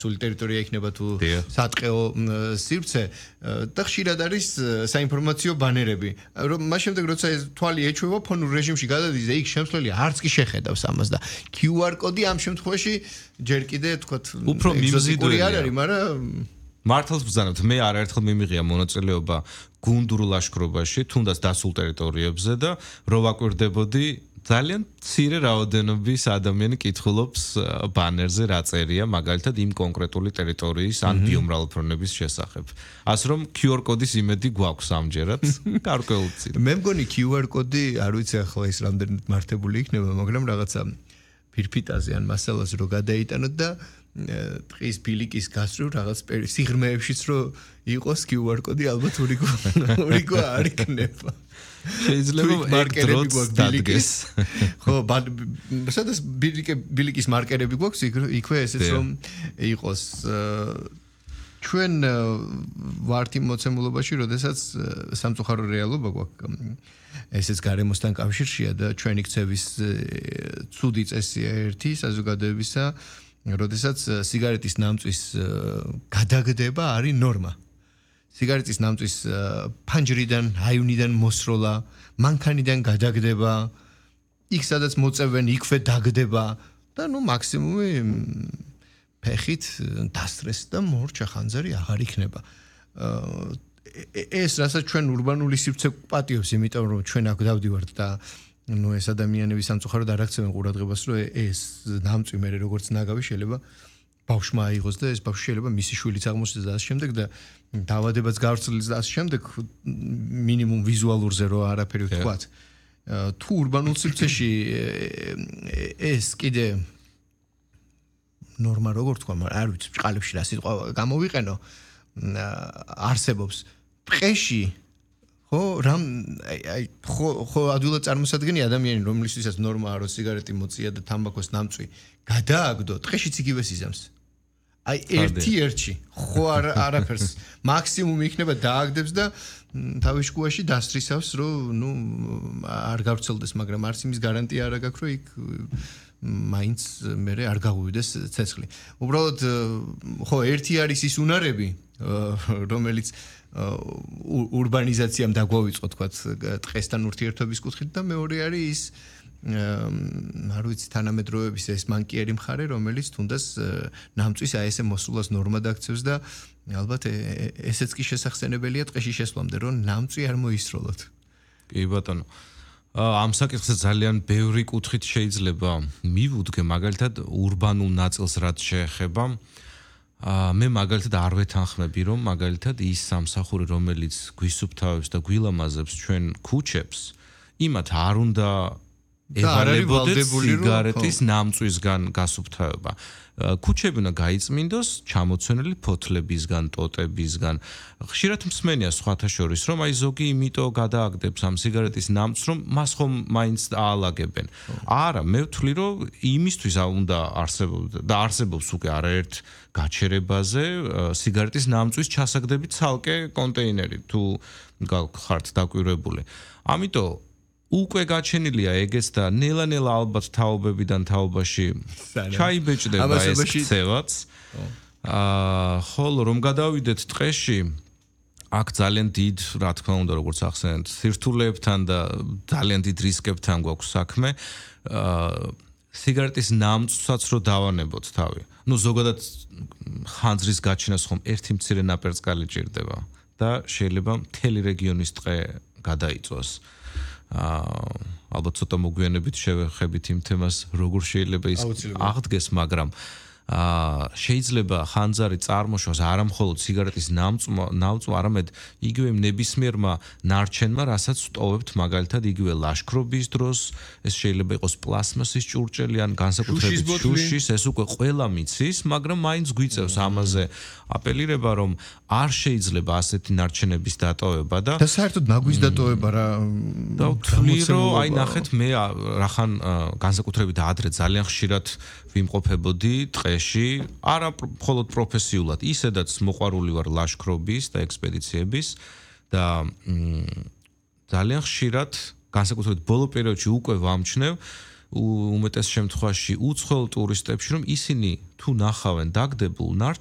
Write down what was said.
სული ტერიტორია იქნება თუ სატყეო სივრცე და ხშირად არის საინფორმაციო ბანერები. მას შემდეგ როცა ეს თვალი ეჩვევა ფონურ რეჟიმში გადადის და იქ შემცვლელი არც კი შეხედავს ამას და QR კოდი ამ შემთხვევაში ჯერ კიდე თქვათ უფრო მიმზიდველი არ არის, მაგრამ მართლაც ვბრძანებთ, მე არაერთხელ მიმიღია მონაწილეობა გუნდურ ლაშქრობაში, თუნდაც დასულ ტერიტორიებზე და რო ვაკვირდებოდი ძალიან მცირე რაოდენობის ადამიანი კითხულობს ბანერზე რა წერია, მაგალითად იმ კონკრეტული ტერიტორიის ან ბიომრავალფეროვნების შესახებ. ასე რომ QR კოდის იმედი გვაქვს ამჯერად, გარკვეულწილად. მე მგონი QR კოდი არ ვიცი ახლა ის რამდენად მართებული იქნება, მაგრამ რაღაცა ფირფიტაზე ან მასალას რო გადაიტანოთ და ტყის ბილიკის გასწრულ რაღაც სიღრმეებშიც რო იყოს QR კოდი ალბათ ურიგო არ იქნება. შეიძლება მარკერები გვაქვს ბილიკის. ხო, სადაც ბილიკის მარკერები გვაქვს, იქვე ესეც რომ იყოს ჩვენ ვართ იმ მოცემულობაში, როდესაც სამწუხარო რეალობა გვაქვს. ესეც გარემოსთან კავშირშია და ჩვენი ქცევის ცუდი წესია ერთი საზოგადოებისა, როდესაც სიგარეტის ნამწვის გადაგდება არის ნორმა. სიგარეტის ნამწვის ფანჯრიდან, აივნიდან მოსროლა, მანქანიდან გადაგდება, იქ სადაც მოწევენ, იქვე დაგდება და ნუ მაქსიმუმი ფეხით დასწრეს და მორჩა ხანძარი აღარ იქნება. ეს რასაც ჩვენ ურბანული სივრცე პატიობს, იმიტომ რომ ჩვენ აქ დავდივართ და ნუ ეს ადამიანები სამწუხაროდ არ აქცევენ ყურადღებას, რომ ეს ნამწვი მე როგორც ნაგავი შეიძლება ბავშვმა აიღოს და ეს ბავშვი შეიძლება მისი შვილიც აღმოჩნდეს და ასე შემდეგ და დაავადებაც გავრცელდეს და ასე შემდეგ მინიმუმ ვიზუალურზე რო არაფერი ვთქვათ. თუ ურბანულ სივრცეში ეს კიდე ნორმა როგორ თქვა, მაგრამ არ ვიცი ბჭყალებში რა სიტყვა გამოვიყენო არსებობს. ტყეში ხო რამ აი ხო ადვილად წარმოსადგენი ადამიანი რომლისთვისაც ნორმაა რომ სიგარეტი მოწია და თამბაქოს ნამწვი გადააგდო ტყეშიც იგივე სიზამს. აი ერთ-ერთი ხო არაფერს მაქსიმუმი იქნება დააგდებს და თავის შუაში დასწრისავს რომ ნუ არ გავრცელდეს, მაგრამ არც იმის გარანტია არ აქვს რომ იქ მაინც მე არ გაღვივდეს ცეცხლი. უბრალოდ ხო ერთი არის ის უნარები რომელიც ურბანიზაციამ დაგვავიწყო თქვათ ტყესთან ურთიერთობის კუთხით და მეორე არის ის არ ვიცი თანამედროვეების ეს მანკიერი მხარე რომელიც თუნდაც ნამწვის აი ესე მოსულას ნორმა დაქცევს და ალბათ ესეც კი შესახსენებელია ტყეში შესვლამდე რომ ნამწვი არ მოისროლოთ. კი ბატონო. ამ საკითხზე ძალიან ბევრი კუთხით შეიძლება მივუდგე, მაგალითად ურბანულ ნაწილს რაც შეეხება მე მაგალითად არ ვეთანხმები რომ მაგალითად ის სამსახური რომელიც გვისუფთავებს და გვილამაზებს ჩვენ ქუჩებს იმათ არ უნდა ევალებოდეს სიგარეტის ნამწვისგან გასუფთავება. ქუჩები უნდა გაიწმინდოს ჩამოცვენილი ფოთლებისგან, ტოტებისგან. ხშირად მსმენია სხვათა შორის რომ აი ზოგი იმიტომ გადააგდებს ამ სიგარეტის ნამწვს რომ მას ხომ მაინც აალაგებენ. არა, მე ვთვლი რომ იმისთვის უნდა არსებობს და არსებობს უკვე არაერთ გაჩერებაზე სიგარეტის ნამწვის ჩასაგდებით ცალკე კონტეინერი თუ ხართ დაკვირვებული. ამიტომ უკვე გაჩენილია ეგეც და ნელა-ნელა ალბათ თაობებიდან თაობაში ჩაიბეჭდება ეს ქცევაც. ხოლო რომ გადავიდეთ ტყეში, აქ ძალიან დიდ, რა თქმა უნდა, როგორც ახსენეთ, სირთულეებთან და ძალიან დიდ რისკებთან გვაქვს საქმე. სიგარეტის ნამწვსაც რო დავანებოთ თავი. ნუ ზოგადად ხანძრის გაჩენას ხომ ერთი მცირე ნაპერწკალი ჭირდება და შეიძლება მთელი რეგიონის ტყე გადაიწვას. ალბათ ცოტა მოგვიანებით შევეხებით იმ თემას, როგორ შეიძლება ის აღდგეს, მაგრამ შეიძლება ხანძარი წარმოშვას არა მხოლოდ სიგარეტის ნამწვა, არამედ იგივე ნებისმიერმა ნარჩენმა, რასაც ვტოვებთ მაგალითად იგივე ლაშქრობის დროს, ეს შეიძლება იყოს პლასმასის ჭურჭელი ან განსაკუთრებით შუშის, ეს უკვე ყველა მიცის, მაგრამ მაინც გვიწევს ამაზე აპელირება, რომ არ შეიძლება ასეთი ნარჩენების დატოვება და საერთოდ ნაგვის დატოვება რა და ვთვლი რომ აი ნახეთ მე რახან განსაკუთრებით ადრე ძალიან ხშირად ვიმყოფებოდი ტყეში, არა მხოლოდ პროფესიულად, ისედაც მოყვარული ვარ ლაშქრობის და ექსპედიციების და ძალიან ხშირად განსაკუთრებით ბოლო პერიოდში უკვე ვამჩნევ უმეტეს შემთხვევაში უცხოელ ტურისტებში, რომ ისინი თუ ნახავენ დაგდებულ